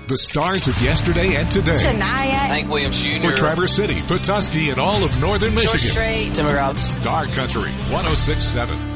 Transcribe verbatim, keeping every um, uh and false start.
The stars of yesterday and today. Shania. Hank Williams Junior For Traverse City, Petoskey, and all of northern Michigan. Strait. Tim McGraw. Star Country one oh six point seven.